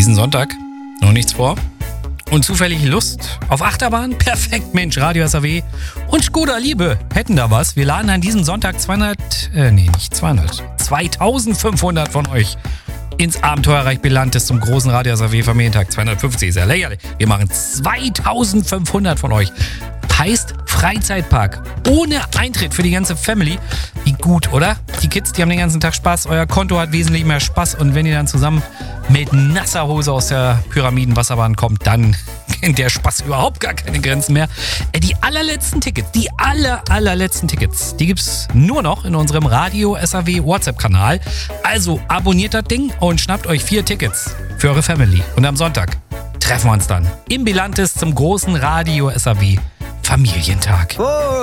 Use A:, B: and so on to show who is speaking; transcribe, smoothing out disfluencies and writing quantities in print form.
A: Diesen Sonntag noch nichts vor. Und zufällig Lust auf Achterbahn? Perfekt, Mensch, Radio SAW und Skoda Liebe hätten da was. Wir laden an diesem Sonntag 2500 von euch ins Abenteuerreich Belantes zum großen Radio SAW Familientag. 250 ist ja lächerlich. Wir machen 2500 von euch. Heißt Freizeitpark ohne Eintritt für die ganze Family. Wie gut, oder? Die Kids, die haben den ganzen Tag Spaß. Euer Konto hat wesentlich mehr Spaß. Und wenn ihr dann zusammen mit nasser Hose aus der Pyramidenwasserbahn kommt, dann kennt der Spaß überhaupt gar keine Grenzen mehr. Die allerletzten Tickets, die allerletzten Tickets, die gibt's nur noch in unserem Radio SAW WhatsApp-Kanal. Also abonniert das Ding und schnappt euch 4 Tickets für eure Family. Und am Sonntag treffen wir uns dann im Belantes zum großen Radio SAW Familientag.